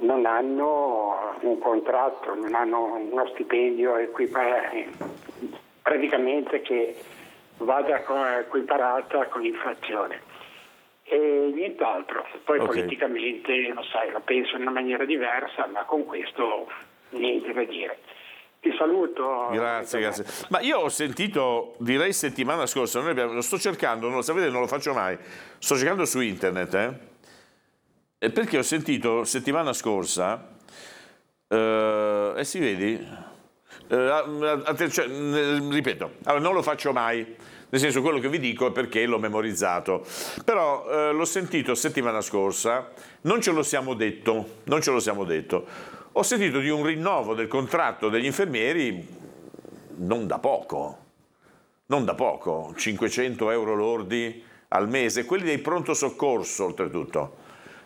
non hanno un contratto, non hanno uno stipendio praticamente che vada equiparata con l'inflazione e nient'altro. Poi politicamente, lo sai, la penso in una maniera diversa, ma con questo niente da dire. Ti saluto. Grazie. Ma io ho sentito, direi settimana scorsa, lo sto cercando, non lo sapete, non lo faccio mai, sto cercando su internet, perché ho sentito settimana scorsa, si vedi, ripeto, allora non lo faccio mai, nel senso quello che vi dico è perché l'ho memorizzato, però l'ho sentito settimana scorsa, non ce lo siamo detto, ho sentito di un rinnovo del contratto degli infermieri non da poco, 500 euro lordi al mese, quelli dei pronto soccorso oltretutto.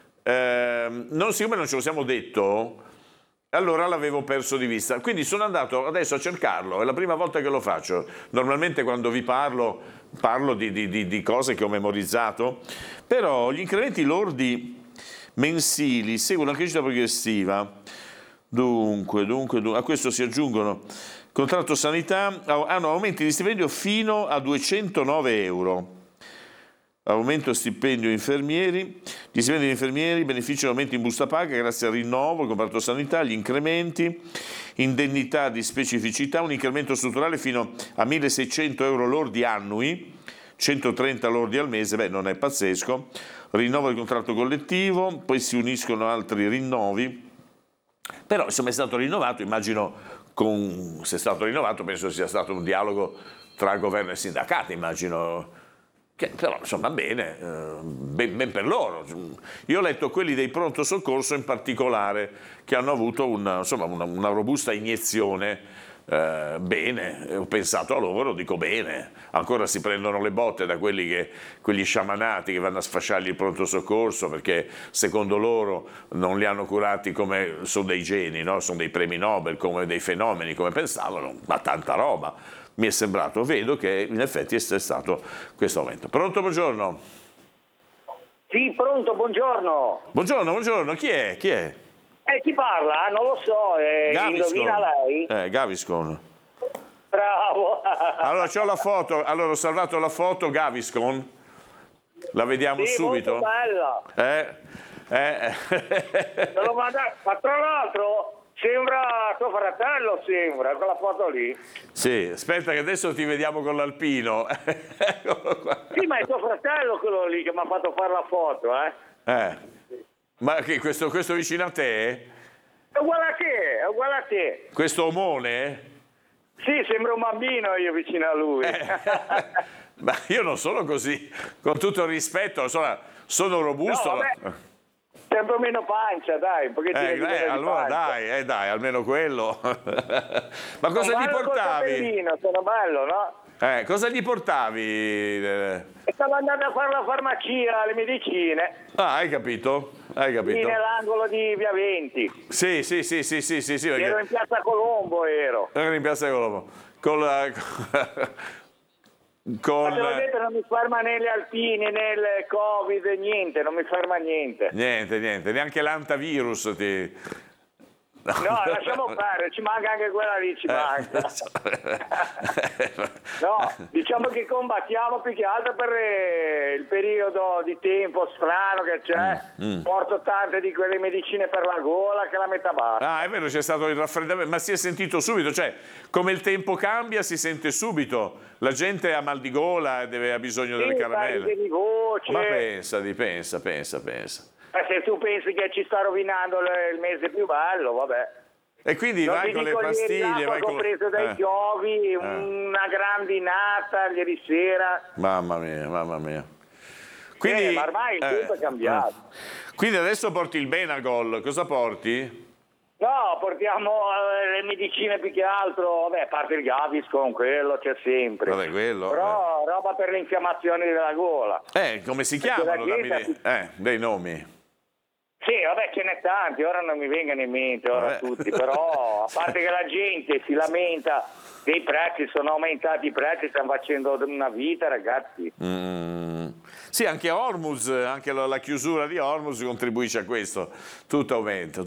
Siccome non ce lo siamo detto, allora l'avevo perso di vista, quindi sono andato adesso a cercarlo, è la prima volta che lo faccio. Normalmente quando vi parlo di cose che ho memorizzato, però gli incrementi lordi mensili seguono una crescita progressiva. Dunque, a questo si aggiungono contratto sanità, hanno aumenti di stipendio fino a 209 euro. Aumento stipendio infermieri, gli stipendi degli infermieri beneficiano di aumenti in busta paga grazie al rinnovo, il comparto sanità, gli incrementi, indennità di specificità, un incremento strutturale fino a 1.600 euro lordi annui, 130 lordi al mese, non è pazzesco, rinnovo del contratto collettivo, poi si uniscono altri rinnovi, però insomma è stato rinnovato, immagino, se è stato rinnovato penso sia stato un dialogo tra governo e sindacati, immagino. Che però insomma bene, ben per loro. Io ho letto quelli dei pronto soccorso in particolare che hanno avuto una robusta iniezione, bene, ho pensato a loro, dico bene, ancora si prendono le botte da quegli sciamanati che vanno a sfasciargli il pronto soccorso perché secondo loro non li hanno curati come sono dei geni, no? Sono dei premi Nobel, come dei fenomeni, come pensavano, ma tanta roba. Mi è sembrato, vedo che in effetti è stato questo aumento. Pronto, buongiorno? Sì, pronto, buongiorno. Buongiorno, chi è? Chi parla? Non lo so, indovina lei? Gaviscon. Bravo. Allora, c'ho la foto, ho salvato la foto Gaviscon, la vediamo subito? Molto bella. Te lo manda... Ma tra l'altro... Sembra tuo fratello, quella foto lì. Sì, aspetta che adesso ti vediamo con l'alpino. Sì, ma è tuo fratello quello lì che mi ha fatto fare la foto, Ma che questo vicino a te? È uguale a te. Questo omone? Sì, sembra un bambino io vicino a lui. Ma io non sono così, con tutto il rispetto, sono robusto. No, sempre meno pancia, dai, un pochettino allora dai, almeno quello. Ma cosa gli portavi? Sono bello, no? Cosa gli portavi? Stavo andando a fare la farmacia, le medicine. Ah, hai capito? Lì nell'angolo di Via 20. Sì. Ero in Piazza Colombo, Ero in Piazza Colombo. Ma te l'ho detto, non mi ferma né le alpine né il Covid, niente, non mi ferma niente. Niente, neanche l'antivirus ti... No, lasciamo fare, ci manca anche quella lì, ci manca. No, diciamo che combattiamo più che altro per il periodo di tempo strano che c'è. Porto tante di quelle medicine per la gola che la metà basta. Ah, è vero, c'è stato il raffreddamento, ma si è sentito subito, cioè come il tempo cambia si sente subito. La gente ha mal di gola e ha bisogno delle caramelle. Di voce. Ma pensa. Se tu pensi che ci sta rovinando il mese piio bello, vabbè. E quindi non vai con le pastiglie, vai con... preso dai chiovi, una grandinata ieri sera. Mamma mia. Quindi, ma ormai il tempo è cambiato. Quindi adesso porti il Benagol, cosa porti? No, portiamo le medicine più che altro, vabbè, a parte il Gaviscon, quello c'è sempre. Vabbè, quello. Però roba per le infiammazioni della gola. Come si chiamano dei nomi? Sì, vabbè, ce n'è tanti, ora non mi vengono in mente, tutti, però a parte che la gente si lamenta che i prezzi sono aumentati, i prezzi stanno facendo una vita, ragazzi. Sì, anche Hormuz, anche la chiusura di Hormuz contribuisce a questo, tutto aumenta.